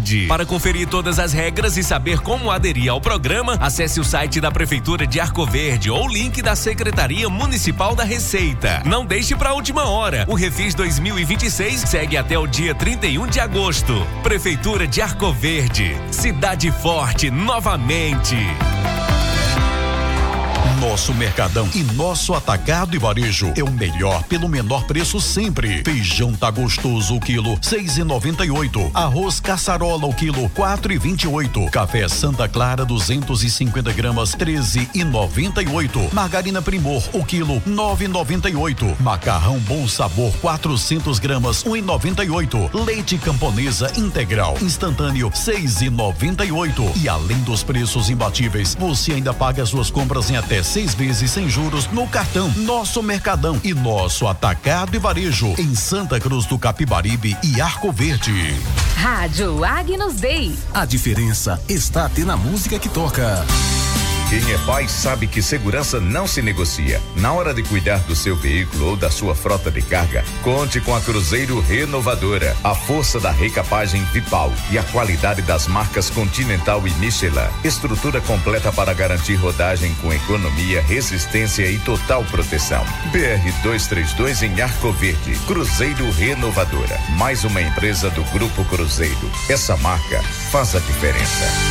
cidade. Para conferir todas as regras e saber como aderir ao programa, acesse o site da Prefeitura de Arco Verde ou o link da Secretaria Municipal da Receita. Não deixe para a última hora. O Refis 2026 segue até o dia 31 de agosto. Prefeitura de Arco Verde. Cidade forte novamente. Nosso Mercadão e nosso atacado e varejo é o melhor pelo menor preço sempre. Feijão tá gostoso o quilo 6,98. Arroz caçarola o quilo 4,28. Café Santa Clara 250 gramas 13,98. Margarina Primor o quilo 9,98. Macarrão Bom Sabor 400 gramas 1,98. Leite Camponesa integral instantâneo 6,98. E além dos preços imbatíveis, você ainda paga suas compras em até 6 vezes sem juros no cartão. Nosso Mercadão e nosso atacado e varejo em Santa Cruz do Capibaribe e Arco Verde. Rádio Agnus Dei. A diferença está até na música que toca. Quem é pai sabe que segurança não se negocia. Na hora de cuidar do seu veículo ou da sua frota de carga, conte com a Cruzeiro Renovadora, a força da recapagem Vipal e a qualidade das marcas Continental e Michelin. Estrutura completa para garantir rodagem com economia, resistência e total proteção. BR 232 em Arco Verde. Cruzeiro Renovadora. Mais uma empresa do Grupo Cruzeiro. Essa marca faz a diferença.